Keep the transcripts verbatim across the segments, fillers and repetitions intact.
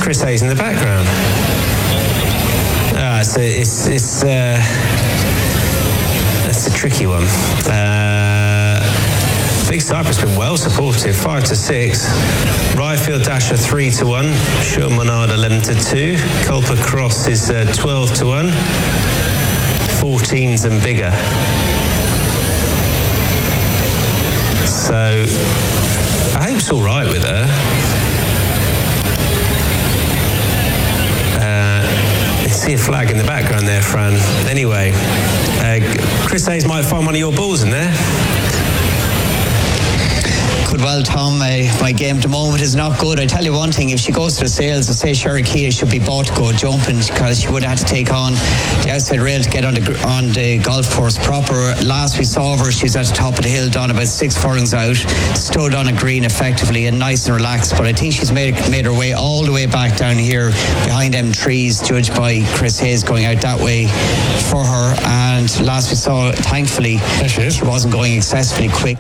Chris Hayes in the background? Ah, so it's it's uh, that's a tricky one. Uh, Big Cypress been well supported, five to six. Ryfield Dasher three to one. Sure Monard eleven to two. Culper Cross is uh, twelve to one. fourteens and bigger. So I hope it's all right with her. Uh, I see a flag in the background there, Fran. Anyway, uh, Chris Hayes might find one of your balls in there. Could well, Tom. Uh, my game at the moment is not good. I tell you one thing, if she goes to the sales, I say Sherry Kia should be bought to go jumping, because she would have had to take on the outside rail to get on the on the golf course proper. Last we saw her, she's at the top of the hill, done about six furlongs out, stood on a green effectively and nice and relaxed. But I think she's made made her way all the way back down here behind them trees, judged by Chris Hayes going out that way for her. And last we saw, thankfully, she, she wasn't going excessively quick.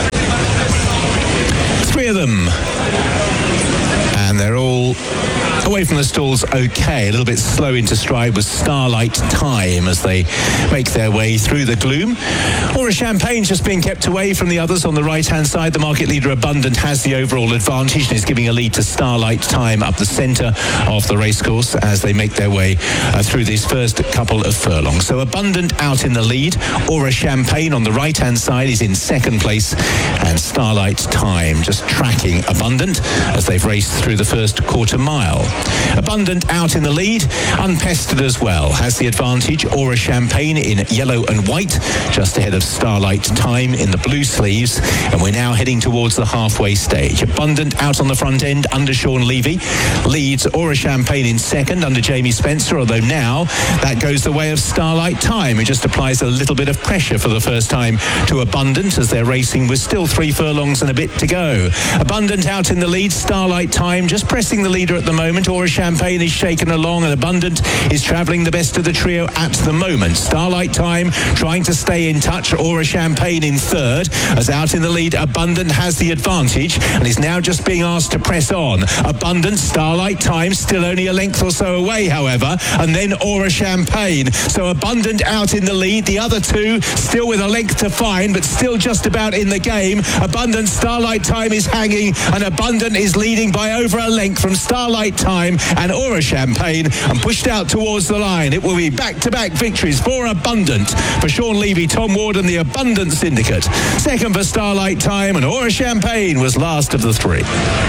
Three of them, and they're all away from the stalls okay. A little bit slow into stride with Starlight Time as they make their way through the gloom. Aura Champagne's just being kept away from the others on the right-hand side. The market leader Abundant has the overall advantage and is giving a lead to Starlight Time up the centre of the racecourse as they make their way uh, through these first couple of furlongs. So Abundant out in the lead. Aura Champagne on the right-hand side is in second place, and Starlight Time just tracking Abundant as they've raced through the first quarter mile. Abundant out in the lead, unpestered as well, has the advantage. Aura Champagne in yellow and white, just ahead of Starlight Time in the blue sleeves, and we're now heading towards the halfway stage. Abundant out on the front end under Sean Levy, leads Aura Champagne in second under Jamie Spencer, although now that goes the way of Starlight Time, who just applies a little bit of pressure for the first time to Abundant as they're racing with still three furlongs and a bit to go. Abundant out in the lead, Starlight Time just pressing the leader at the moment. Aura Champagne is shaken along, and Abundant is travelling the best of the trio at the moment. Starlight Time trying to stay in touch. Aura Champagne in third, as out in the lead Abundant has the advantage and is now just being asked to press on. Abundant, Starlight Time still only a length or so away, however, and then Aura Champagne. So Abundant out in the lead, the other two still with a length to find, but still just about in the game. Abundant, Starlight Time is hanging, and Abundant is leading by over a length from Starlight Time and Aura Champagne, and pushed out towards the line. It will be back-to-back victories for Abundant, for Sean Levy, Tom Ward and the Abundant Syndicate. Second for Starlight Time, and Aura Champagne was last of the three.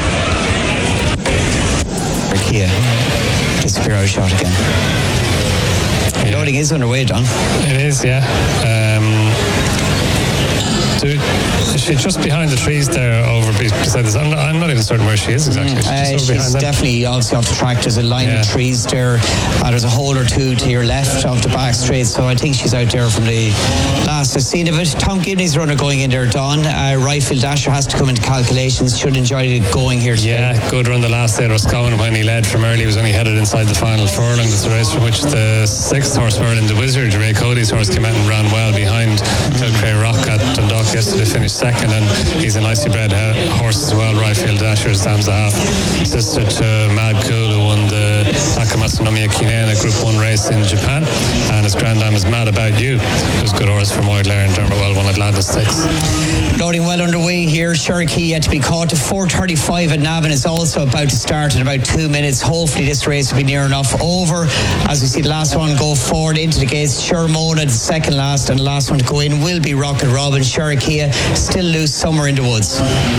Kia, disappear out shot again. Yeah. Loading is underway, Don. It is, yeah. Um, dude, she's just behind the trees there over beside this. I'm not, I'm not even certain where she is exactly. She's, uh, she's definitely obviously off the track. There's a line yeah. of trees there. Uh, there's a hole or two to your left off the back straight. So I think she's out there from the last I've seen of it. Tom Gibney's runner going in there, Don. Uh, Ryfield Dasher has to come into calculations. Should enjoy it going here today. Yeah, good run the last day. Roscommon, when he led from early, he was only headed inside the final furlong. It's a race from which the sixth horse, Merlin the Wizard, Ray Cody's horse, came out and ran well behind Tilcray Rock at Dundalk yesterday, finished second, and he's a nicely bred horse as well. Ryfield Dasher stands a half sister to Mad Cool, who won the Takamatsu no Miyakine Group one race in Japan, and his granddam is Mad About You, who's a good horse from Moydlair and Dermot Well won Atlanta Stakes. Loading well underway here. Cherokee yet to be caught to four thirty-five at Navan is also about to start in about two minutes. Hopefully this race will be near enough over as we see the last one go forward into the gates. Shermona the second last, and the last one to go in will be Rocket Robin. Cherokee still loose somewhere in the woods.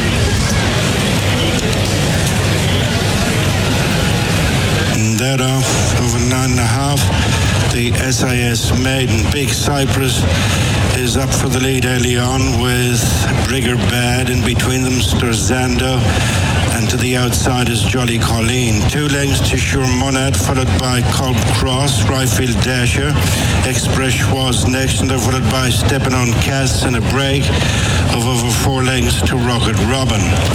That off over nine and a half. The S I S Maiden Big Cypress is up for the lead early on with Brigger Bad. In between them Sturzando, and to the outside is Jolly Colleen. Two lengths to Sure Monad, followed by Culp Cross, Ryfield Dasher. Express was next, and they're followed by Stepping on Cass and a break of over four lengths to Rocket Robin.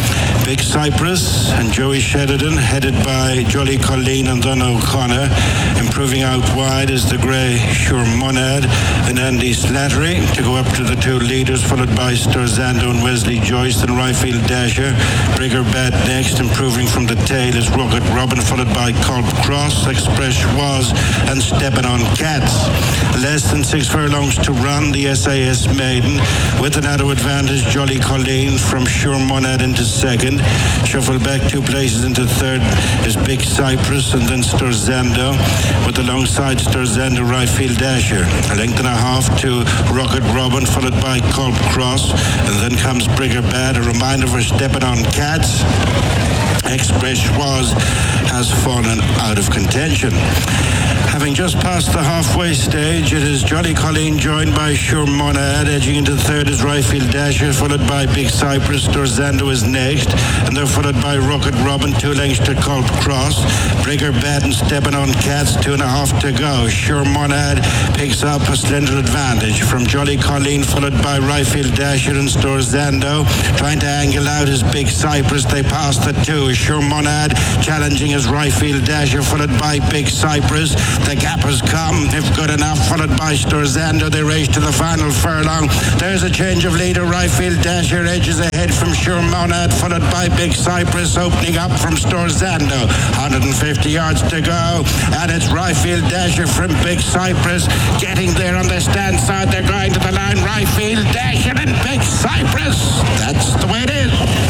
Big Cypress and Joey Sheridan, headed by Jolly Colleen and Don O'Connor. Improving out wide is the grey Sure Monad and Andy Slattery to go up to the two leaders, followed by Storzando and Wesley Joyce and Ryfield Dasher. Brigger Bad next, improving from the tail is Rocket Robin, followed by Culp Cross, Express Was and Stepping on Cats. Less than six furlongs to run, the S I S Maiden with an auto advantage. Jolly Colleen from Sure Monad into second. Shuffle back two places into third is Big Cypress and then Storzando, with alongside Storzando Ryfield Dasher. A length and a half to Rocket Robin, followed by Culp Cross, and then comes Brigger Bad. A reminder for Stepping on Cats. Express Was has fallen out of contention. Having just passed the halfway stage, it is Jolly Colleen joined by Sure Monad. Edging into third is Ryfield Dasher, followed by Big Cypress. Storzando is next, and they're followed by Rocket Robin, two lengths to Culp Cross. Brigger Bad and Stepping on Cats, two and a half to go. Sure Monad picks up a slender advantage from Jolly Colleen, followed by Ryfield Dasher and Storzando. Trying to angle out is Big Cypress. They pass the two. Sure Monad challenging is Ryfield Dasher, followed by Big Cypress. The gap has come, if good enough, followed by Storzando. They race to the final furlong. There's a change of leader. Ryfield Dasher edges ahead from Sure Monad, followed by Big Cypress, opening up from Storzando. one hundred fifty yards to go, and it's Ryfield Dasher from Big Cypress getting there on the stand side. They're going to the line. Ryfield Dasher and Big Cypress. That's the way it is.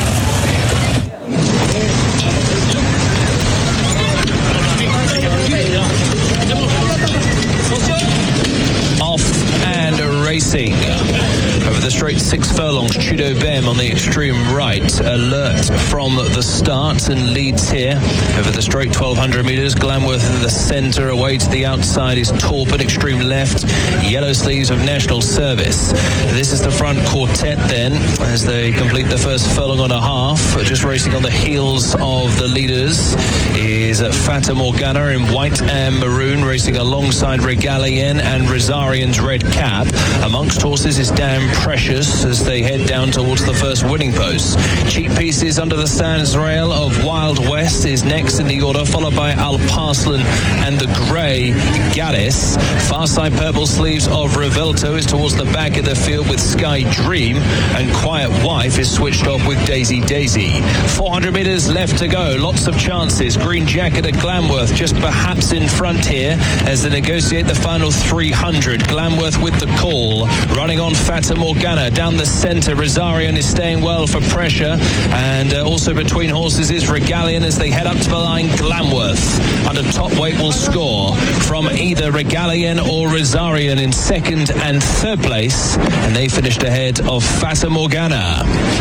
Off and racing. Over the straight, six furlongs, Chudo Bem on the extreme right. Alert from the start and leads here. Over the straight, twelve hundred metres. Glamworth in the centre. Away to the outside is Torpid, extreme left. Yellow Sleeves of National Service. This is the front quartet then, as they complete the first furlong and a half. Just racing on the heels of the leaders is Fata Morgana in white and maroon, racing alongside Regalien and Rosarian's red cap. Amongst horses is Damn Precious as they head down towards the first winning post. Cheap Pieces under the stands rail of Wild West is next in the order, followed by Al Parslan and the grey Gaddis. Far side Purple Sleeves of Revelto is towards the back of the field with Sky Dream, and Quiet Wife is switched off with Daisy Daisy. four hundred metres left to go, lots of chances. Green Jacket at Glamworth just perhaps in front here as they negotiate the final three hundred. Glamworth with the call, running on Fata Morgana down the centre. Rosarian is staying well for pressure, and uh, also between horses is Regalian as they head up to the line. Glamworth under top weight will score from either Regalian or Rosarian in second and third place, and they finished ahead of Fata Morgana.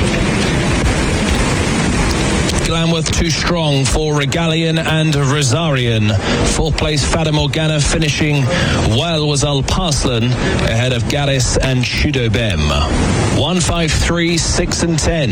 Glamworth too strong for Regalian and Rosarian. Fourth place Fata Morgana, finishing well was Al Parslan ahead of Gaddis and Chudo Bem. One, five, three, six and ten.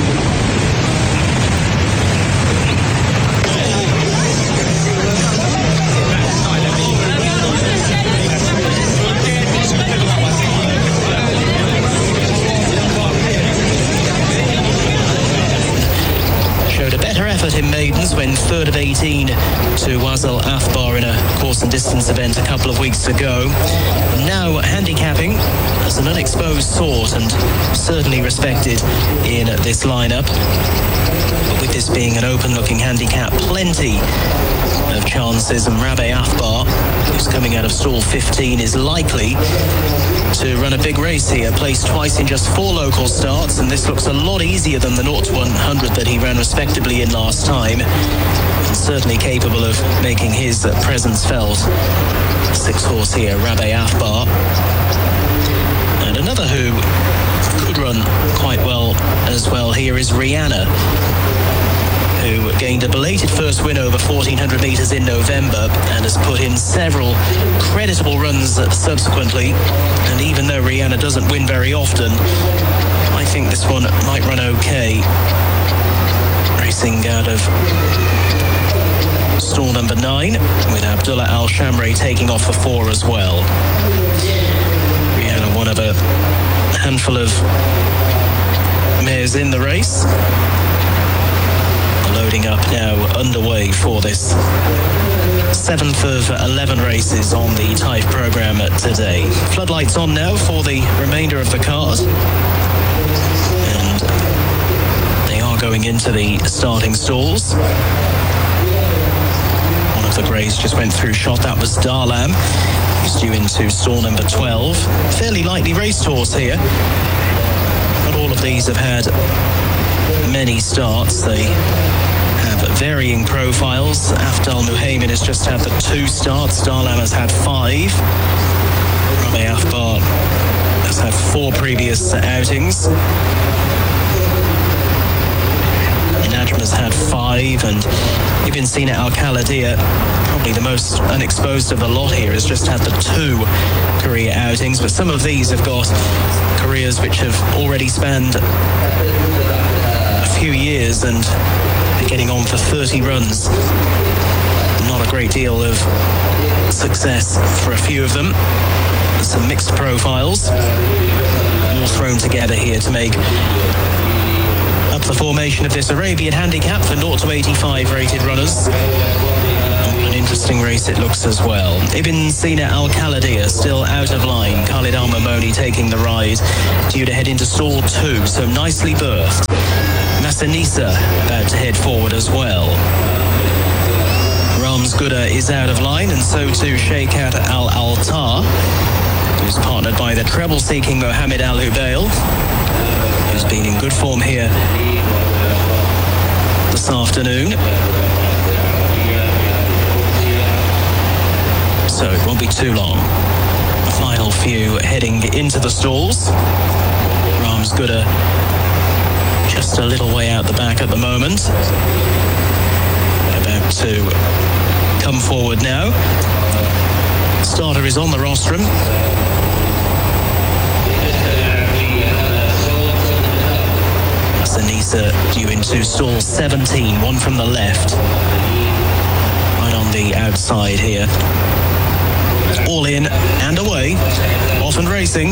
In maidens when third of eighteen to Wazal Afbar in a course and distance event a couple of weeks ago. Now handicapping as an unexposed sort and certainly respected in this lineup. But with this being an open looking handicap, plenty of chances, and Rabbi Afbar, who's coming out of stall fifteen, is likely to run a big race here. Placed twice in just four local starts, and this looks a lot easier than the zero to one hundred that he ran respectably in last time, and certainly capable of making his presence felt. Six horse here, Rabbi Afbar. And another who could run quite well as well here is Rihanna, who gained a belated first win over fourteen hundred metres in November and has put in several creditable runs subsequently. And even though Rihanna doesn't win very often, I think this one might run okay. Racing out of stall number nine, with Abdullah Al Shamri taking off for four as well. Rihanna, one of a handful of mares in the race. underway for this seventh of eleven races on the Type programme today. Floodlights on now for the remainder of the card. And they are going into the starting stalls. One of the greys just went through shot. That was Darlam. He's due into stall number twelve. Fairly lightly raced horse here. But all of these have had many starts. They have varying profiles. Afdal Muhaymin has just had the two starts. Darlam has had five. Rame Afbar has had four previous outings. Najma's had five, and Ibn Sina Al Khaladia, probably the most unexposed of the lot here, has just had the two career outings, but some of these have got careers which have already spanned a few years and are getting on for thirty runs. Not a great deal of success for a few of them. Some mixed profiles all thrown together here to make up the formation of this Arabian handicap for zero to eighty-five rated runners. An interesting race it looks as well. Ibn Sina Al Khaladia still out of line. Khalid Al Mamoni taking the ride, due to head into stall two, so nicely berthed. Masanisa about to head forward as well. Rams Gouda is out of line, and so too Sheikhat Al Altar, who's partnered by the treble-seeking Mohammed Al Hubail, who's been in good form here this afternoon. So it won't be too long. The final few heading into the stalls. Rams Gouda just a little way out the back at the moment. About to come forward now. Starter is on the rostrum. Sanisa due into stall seventeen, one from the left. Right on the outside here. All in and away, off and racing.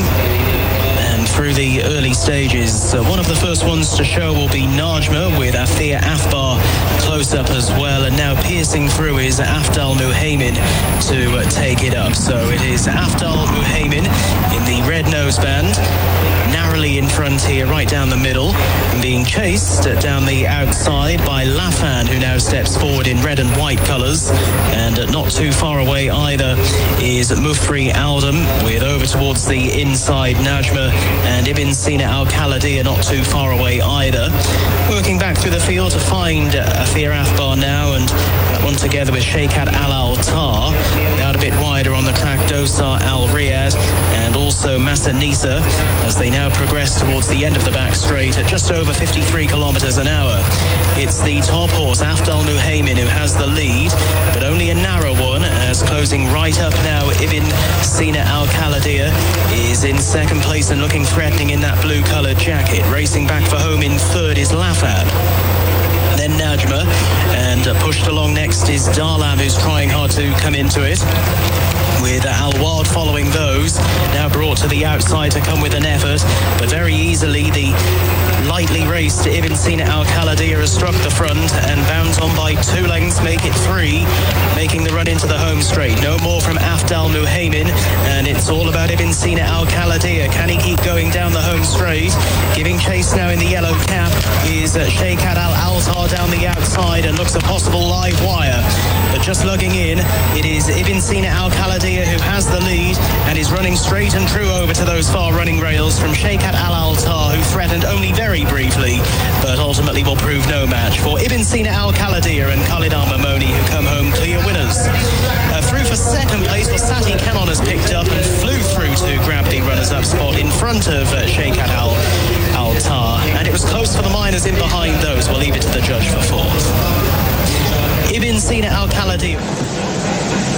And through the early stages, uh, one of the first ones to show will be Najma, with Afia Afbar close up as well, and now piercing through is Afdal Muhaymin to uh, take it up. So it is Afdal Muhaymin in the red noseband, narrowly in front here, right down the middle, and being chased down the outside by Lafan, who now steps forward in red and white colours. And uh, not too far away either is Mufri Aldam, with over towards the inside Najma and Ibn Sina Al Khaladia not too far away either. Working back through the field to find uh, Afir Afbar now, and that one together with Sheikhat Al Altar. Out a bit wider on the track, Dosar Al Riyad and also Masanisa, as they now progress towards the end of the back straight at just over fifty-three kilometres an hour. It's the top horse, Afdal Muhaymin, who has the lead, but only a narrow one, as closing right up now, Ibn Sina Al Khaladia is in second place and looking threatening in that blue-coloured jacket. Racing back for home in third is Lafab. Then Najma, and uh, pushed along next is Darlam, who's trying hard to come into it, with uh, Al Wad following those, now brought to the outside to come with an effort, but very easily the lightly raced Ibn Sina Al Khaladia has struck the front and bounds on by two lengths, make it three, making the run into the home straight. No more from Afdal Muhaymin, and it's all about Ibn Sina Al Khaladia. Can he keep going down the home straight? Giving chase now in the yellow cap is uh, Sheikhat Al Altar down the outside, and looks a possible live wire. But just lugging in, it is Ibn Sina Al Khaladia who has the lead and is running straight and true over to those far running rails from Sheikhat Al Altar, who threatened only very briefly, but ultimately will prove no match for Ibn Sina Al Khaladia and Khalid Al Mamoni, who come home clear winners. Uh, through for second place, Wasati Canon has picked up and flew through to grab the runners-up spot in front of uh, Sheikhat Al Altar, and it was close for the minors in behind those. We'll leave it to the judge for fourth. Ibn Sina Al Khaladia.